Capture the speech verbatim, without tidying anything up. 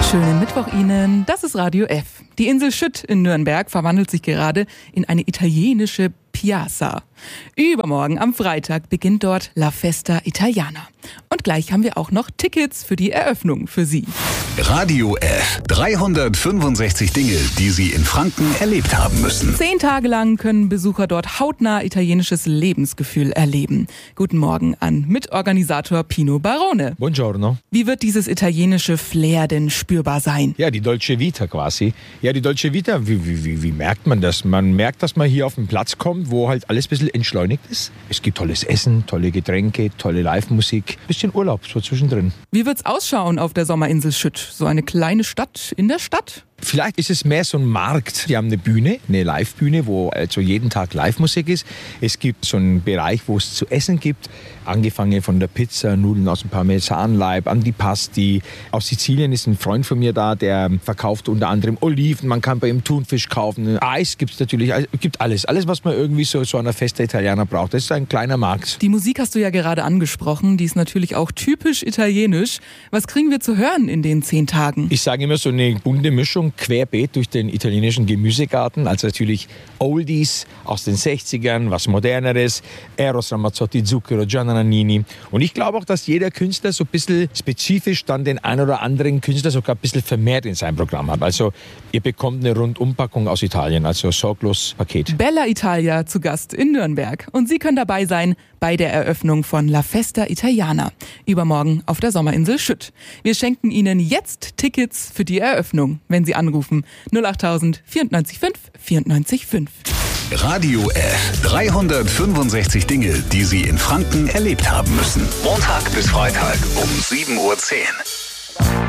Schönen Mittwoch Ihnen, das ist Radio F. Die Insel Schütt in Nürnberg verwandelt sich gerade in eine italienische Piazza. Übermorgen am Freitag beginnt dort La Festa Italiana. Und gleich haben wir auch noch Tickets für die Eröffnung für Sie. Radio F. dreihundertfünfundsechzig Dinge, die Sie in Franken erlebt haben müssen. Zehn Tage lang können Besucher dort hautnah italienisches Lebensgefühl erleben. Guten Morgen an Mitorganisator Pino Barone. Buongiorno. Wie wird dieses italienische Flair denn spürbar sein? Ja, die Dolce Vita quasi. Ja, die Dolce Vita, wie, wie, wie, wie merkt man das? Man merkt, dass man hier auf den Platz kommt, wo halt alles ein bisschen entschleunigt ist. Es gibt tolles Essen, tolle Getränke, tolle Live-Musik, bisschen Urlaub so zwischendrin. Wie wird's ausschauen auf der Sommerinsel Schütt? So eine kleine Stadt in der Stadt? Vielleicht ist es mehr so ein Markt. Die haben eine Bühne, eine Live-Bühne, wo also jeden Tag Live-Musik ist. Es gibt so einen Bereich, wo es zu essen gibt. Angefangen von der Pizza, Nudeln aus dem Parmesanleib, Antipasti. Aus Sizilien ist ein Freund von mir da, der verkauft unter anderem Oliven. Man kann bei ihm Thunfisch kaufen. Eis gibt es natürlich. Es gibt alles. Alles, was man irgendwie so, so einer Festa Italiana braucht. Das ist ein kleiner Markt. Die Musik hast du ja gerade angesprochen. Die ist natürlich auch typisch italienisch. Was kriegen wir zu hören in den zehn Tagen? Ich sage immer so eine bunte Mischung. Querbeet durch den italienischen Gemüsegarten, also natürlich Oldies aus den sechzigern, was Moderneres, Eros Ramazzotti, Zucchero, Gianna Nannini. Und ich glaube auch, dass jeder Künstler so ein bisschen spezifisch dann den ein oder anderen Künstler sogar ein bisschen vermehrt in seinem Programm hat. Also ihr bekommt eine Rundumpackung aus Italien, also sorglos Paket. Bella Italia zu Gast in Nürnberg. Und Sie können dabei sein bei der Eröffnung von La Festa Italiana. Übermorgen auf der Sommerinsel Schütt. Wir schenken Ihnen jetzt Tickets für die Eröffnung, wenn Sie anrufen null achttausend vierundneunzig fünf vierundneunzig fünf. Radio F. dreihundertfünfundsechzig Dinge, die Sie in Franken erlebt haben müssen. Montag bis Freitag um sieben Uhr zehn.